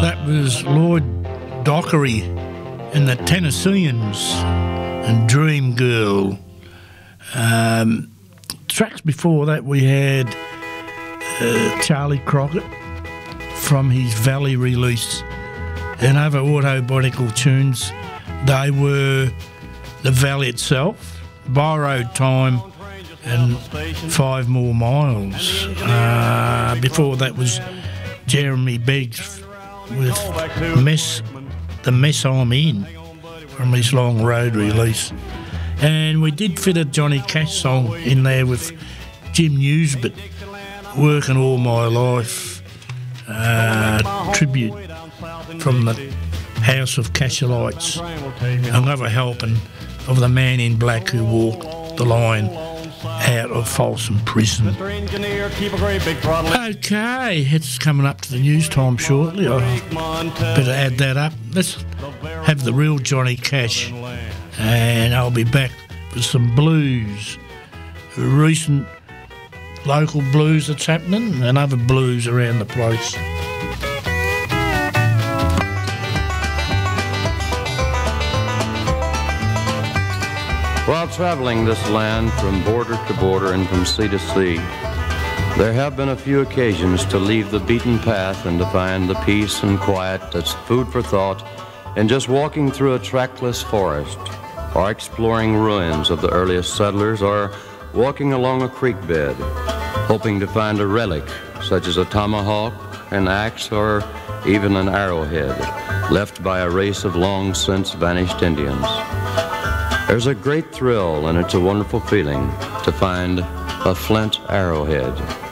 That was Lloyd Dockery and the Tennesseans and Dream Girl. Tracks before that we had Charlie Crockett from his Valley release, and other Autobionical tunes. They were The Valley itself, Borrowed Time, and 5 More Miles. Before that was Jeremy Beggs with The Mess I'm In from his Long Road release. And we did fit a Johnny Cash song in there with Jim Newsbert, Working All My Life, tribute from the House of Cashelites, another helping of the man in black who walked the line out of Folsom Prison. Okay, it's coming up to the news time shortly. I better add that up. Let's have the real Johnny Cash, and I'll be back with some blues, recent local blues that's happening, and other blues around the place. While traveling this land from border to border and from sea to sea, there have been a few occasions to leave the beaten path and to find the peace and quiet that's food for thought in just walking through a trackless forest, or exploring ruins of the earliest settlers, or walking along a creek bed, hoping to find a relic such as a tomahawk, an axe, or even an arrowhead left by a race of long since vanished Indians. There's a great thrill, and it's a wonderful feeling to find a flint arrowhead.